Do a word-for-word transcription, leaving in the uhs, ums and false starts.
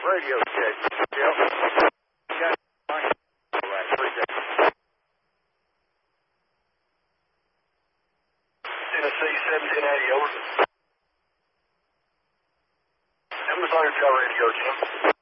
Radio check. Yep. Got fine. All right, appreciate it. Tennessee seventeen eighty, over. Amazon, got radio, Jim.